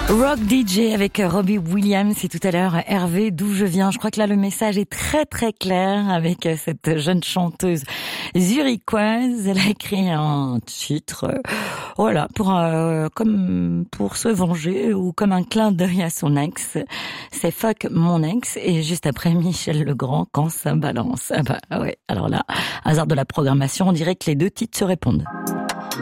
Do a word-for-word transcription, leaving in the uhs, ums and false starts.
Rock D J avec Robbie Williams et tout à l'heure Hervé, d'où je viens. Je crois que là le message est très très clair avec cette jeune chanteuse zurichoise. Elle a écrit un titre, euh, voilà, pour euh, comme pour se venger ou comme un clin d'œil à son ex. C'est Fuck mon ex et juste après Michel Legrand quand ça balance. Ah bah ouais. Alors là, hasard de la programmation, on dirait que les deux titres se répondent.